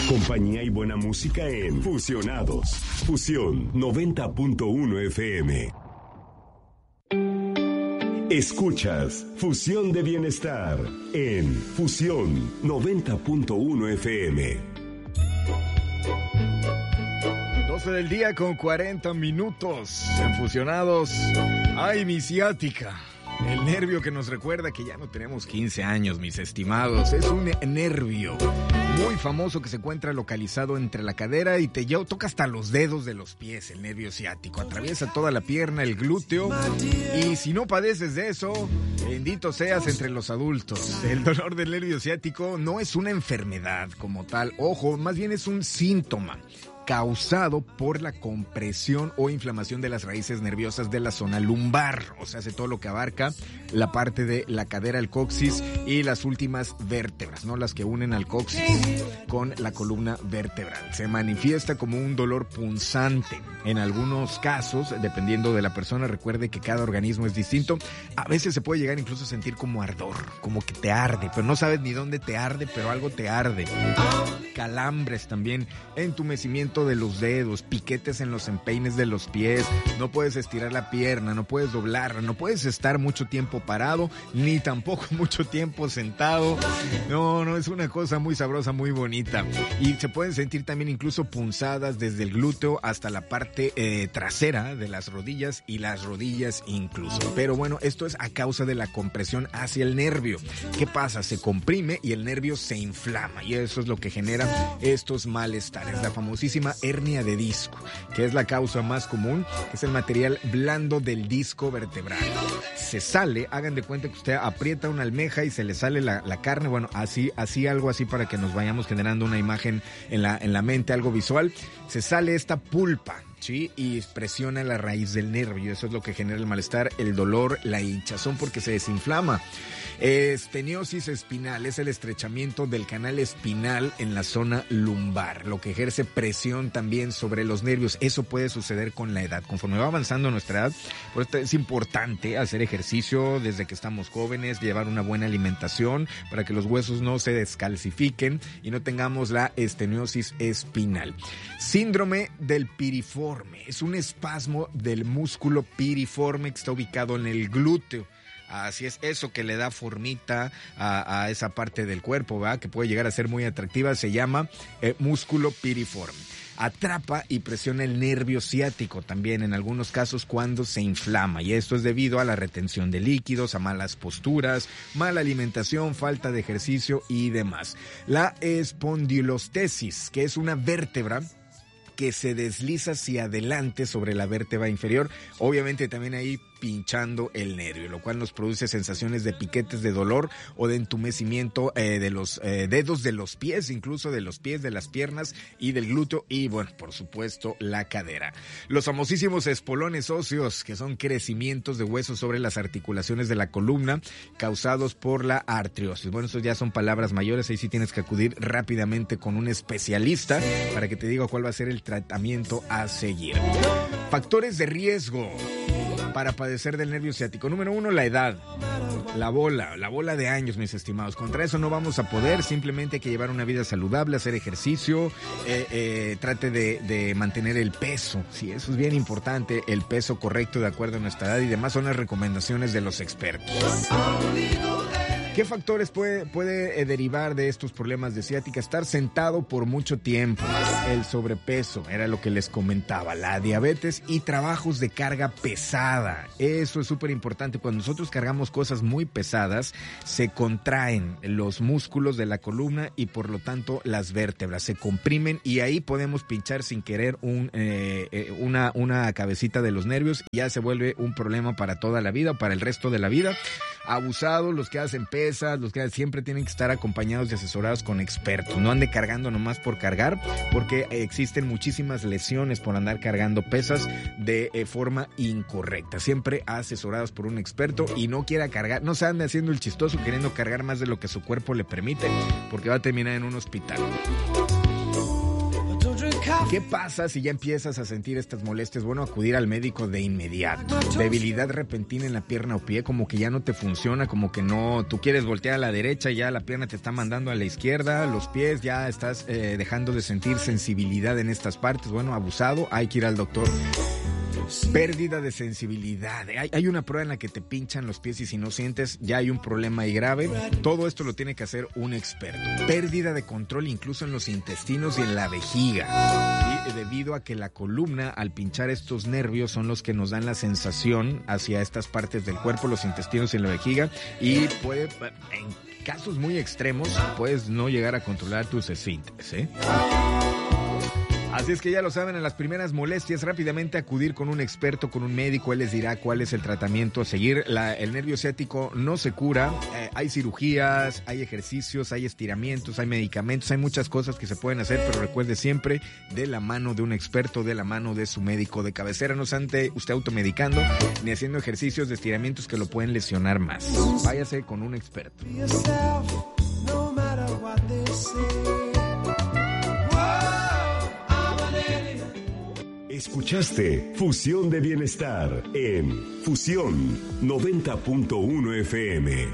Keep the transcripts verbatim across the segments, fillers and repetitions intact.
Compañía y buena música en Fusionados. Fusión noventa punto uno F M. Escuchas Fusión de Bienestar en Fusión noventa punto uno F M. doce del día con cuarenta minutos en Fusionados. ¡Ay, mi ciática! El nervio que nos recuerda que ya no tenemos quince años, mis estimados. Es un nervio muy famoso que se encuentra localizado entre la cadera y te lleva, toca hasta los dedos de los pies, el nervio ciático. Atraviesa toda la pierna, el glúteo. Y si no padeces de eso, bendito seas entre los adultos. El dolor del nervio ciático no es una enfermedad como tal. Ojo, más bien es un síntoma causado por la compresión o inflamación de las raíces nerviosas de la zona lumbar, o sea, hace todo lo que abarca la parte de la cadera, el coxis y las últimas vértebras, ¿no? Las que unen al coxis con la columna vertebral. Se manifiesta como un dolor punzante. En algunos casos, dependiendo de la persona, recuerde que cada organismo es distinto. A veces se puede llegar incluso a sentir como ardor, como que te arde, pero no sabes ni dónde te arde, pero algo te arde. Calambres también, entumecimiento de los dedos, piquetes en los empeines de los pies, no puedes estirar la pierna, no puedes doblarla, no puedes estar mucho tiempo parado, ni tampoco mucho tiempo sentado. No, no, es una cosa muy sabrosa, muy bonita. Y se pueden sentir también incluso punzadas desde el glúteo hasta la parte eh, trasera de las rodillas y las rodillas incluso. Pero bueno, esto es a causa de la compresión hacia el nervio. ¿Qué pasa? Se comprime y el nervio se inflama y eso es lo que genera estos malestares. La famosísima hernia de disco, que es la causa más común, que es el material blando del disco vertebral. Se sale, hagan de cuenta que usted aprieta una almeja y se le sale la, la carne, bueno, así, así, algo así para que nos vayamos generando una imagen en la, en la mente, algo visual. Se sale esta pulpa, ¿sí? Y presiona la raíz del nervio, eso es lo que genera el malestar, el dolor, la hinchazón porque se desinflama. Esteniosis espinal es el estrechamiento del canal espinal en la zona lumbar, lo que ejerce presión también sobre los nervios. Eso puede suceder con la edad. Conforme va avanzando nuestra edad, por esto es importante hacer ejercicio desde que estamos jóvenes, llevar una buena alimentación para que los huesos no se descalcifiquen y no tengamos la esteniosis espinal. Síndrome del piriforme es un espasmo del músculo piriforme que está ubicado en el glúteo. Así es, eso que le da formita a, a esa parte del cuerpo, ¿verdad? Que puede llegar a ser muy atractiva, se llama eh, músculo piriforme. Atrapa y presiona el nervio ciático también en algunos casos cuando se inflama, y esto es debido a la retención de líquidos, a malas posturas, mala alimentación, falta de ejercicio y demás. La espondilostesis, que es una vértebra que se desliza hacia adelante sobre la vértebra inferior, obviamente también ahí pinchando el nervio, lo cual nos produce sensaciones de piquetes, de dolor o de entumecimiento eh, de los eh, dedos de los pies, incluso de los pies, de las piernas y del glúteo y, bueno, por supuesto, la cadera. Los famosísimos espolones óseos, que son crecimientos de huesos sobre las articulaciones de la columna causados por la artriosis. Bueno, eso ya son palabras mayores, ahí sí tienes que acudir rápidamente con un especialista para que te diga cuál va a ser el tratamiento a seguir. Factores de riesgo para padecer del nervio ciático. Número uno, la edad. La bola, la bola de años, mis estimados. Contra eso no vamos a poder, simplemente hay que llevar una vida saludable, hacer ejercicio, eh, eh, trate de, de mantener el peso. Sí, eso es bien importante, el peso correcto de acuerdo a nuestra edad y demás son las recomendaciones de los expertos. ¿Qué factores puede, puede eh, derivar de estos problemas de ciática? Estar sentado por mucho tiempo, el sobrepeso, era lo que les comentaba, la diabetes y trabajos de carga pesada. Eso es súper importante. Cuando nosotros cargamos cosas muy pesadas, se contraen los músculos de la columna y por lo tanto las vértebras se comprimen y ahí podemos pinchar sin querer un, eh, eh, una, una cabecita de los nervios y ya se vuelve un problema para toda la vida, para el resto de la vida. Abusados, los que hacen pesas, los que siempre tienen que estar acompañados y asesorados con expertos. No ande cargando nomás por cargar, porque existen muchísimas lesiones por andar cargando pesas de eh, forma incorrecta. Siempre asesorados por un experto y no quiera cargar, no se ande haciendo el chistoso queriendo cargar más de lo que su cuerpo le permite, porque va a terminar en un hospital. ¿Qué pasa si ya empiezas a sentir estas molestias? Bueno, acudir al médico de inmediato. Debilidad repentina en la pierna o pie, como que ya no te funciona, como que no, tú quieres voltear a la derecha y ya la pierna te está mandando a la izquierda, los pies ya estás eh, dejando de sentir sensibilidad en estas partes. Bueno, abusado, hay que ir al doctor. Pérdida de sensibilidad. Hay, hay una prueba en la que te pinchan los pies y si no sientes, ya hay un problema ahí grave. Todo esto lo tiene que hacer un experto. Pérdida de control incluso en los intestinos y en la vejiga. Y debido a que la columna, al pinchar estos nervios, son los que nos dan la sensación hacia estas partes del cuerpo, los intestinos y la vejiga. Y puede, en casos muy extremos, puedes no llegar a controlar tus esfínteres, ¿eh? Así es que ya lo saben, en las primeras molestias, rápidamente acudir con un experto, con un médico. Él les dirá cuál es el tratamiento a seguir. La, el nervio ciático no se cura. Eh, hay cirugías, hay ejercicios, hay estiramientos, hay medicamentos, hay muchas cosas que se pueden hacer, pero recuerde siempre de la mano de un experto, de la mano de su médico de cabecera. No se ande usted automedicando ni haciendo ejercicios de estiramientos que lo pueden lesionar más. Váyase con un experto. Escuchaste Fusión de Bienestar en Fusión noventa punto uno F M.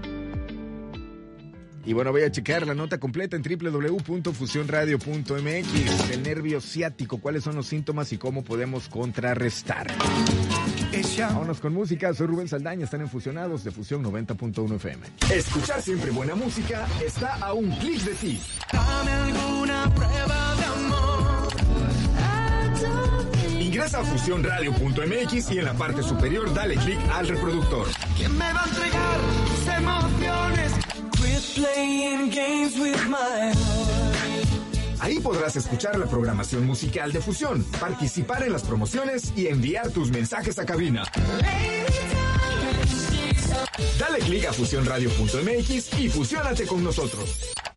Y bueno, voy a checar la nota completa en doble u doble u doble u punto fusión radio punto m x. El nervio ciático, cuáles son los síntomas y cómo podemos contrarrestar. Vámonos con música. Soy Rubén Saldaña, están en Fusionados de Fusión noventa punto uno F M. Escuchar siempre buena música está a un clic de ti. Dame alguna prueba de amor. Ingresa a fusión radio punto m x y en la parte superior dale clic al reproductor. ¿Quién me va a entregar sus emociones? Quit playing games with my heart. Ahí podrás escuchar la programación musical de Fusión, participar en las promociones y enviar tus mensajes a cabina. Dale clic a fusión radio punto m x y fusiónate con nosotros.